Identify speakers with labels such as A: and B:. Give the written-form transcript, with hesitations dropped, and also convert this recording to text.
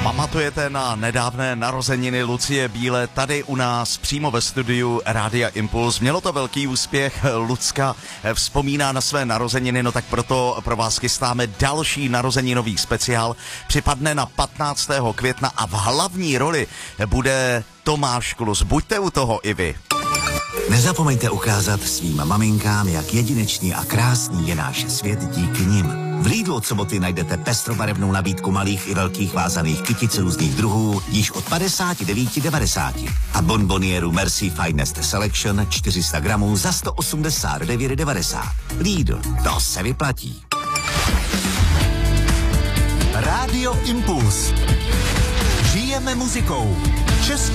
A: Pamatujete na nedávné narozeniny Lucie Bílé tady u nás přímo ve studiu Rádia Impuls? Mělo to velký úspěch, Lucka vzpomíná na své narozeniny, no tak proto pro vás chystáme další narozeninový speciál. Připadne na 15. května a v hlavní roli bude Tomáš Klus. Buďte u toho i vy.
B: Nezapomeňte ukázat svým maminkám, jak jedinečný a krásný je náš svět díky nim. V Lidlu od soboty najdete pestrobarevnou nabídku malých i velkých vázaných kytic různých druhů již od 59,90 a bonbonieru Merci Finest Selection 400 gramů za 189,90. Lidl, to se vyplatí.
C: Rádio Impuls. Žijeme muzikou.